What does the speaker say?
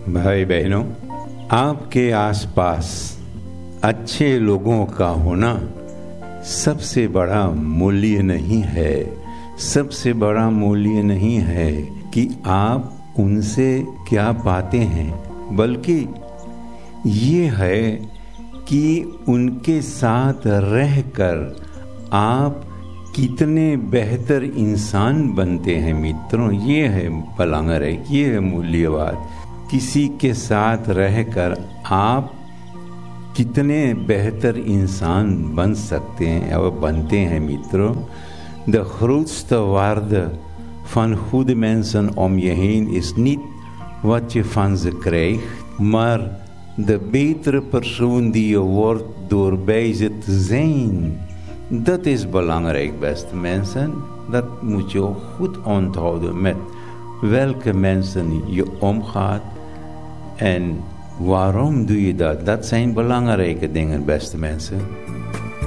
भाई बहनों, आपके आसपास अच्छे लोगों का होना सबसे बड़ा मूल्य नहीं है। सबसे बड़ा मूल्य नहीं है कि आप उनसे क्या पाते हैं, बल्कि ये है कि उनके साथ रहकर आप कितने बेहतर इंसान बनते हैं। मित्रों, ये है बलांगरेक, ये है मूल्यवाद। किसी के साथ रहकर आप कितने बेहतर इंसान बन सकते हैं और बनते हैं मित्रों. De grootste waarde van goede mensen om je heen is niet wat je van ze krijgt, maar de betere persoon die je wordt door bij ze te zijn. Dat is belangrijk, beste mensen. Dat moet je ook goed onthouden met welke mensen je omgaat en waarom doe je dat. Dat zijn belangrijke dingen, beste mensen.